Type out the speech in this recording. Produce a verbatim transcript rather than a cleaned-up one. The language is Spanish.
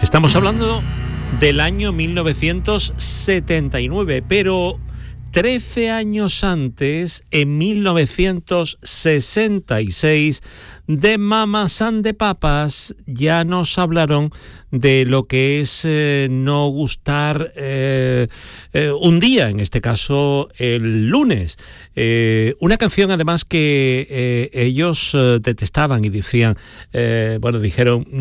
Estamos hablando del año mil novecientos setenta y nueve, pero trece años antes, en mil novecientos sesenta y seis, de Mamas and the Papas ya nos hablaron de lo que es eh, no gustar eh, eh, un día, en este caso el lunes. Eh, una canción además que eh, ellos eh, detestaban y decían, eh, bueno, dijeron...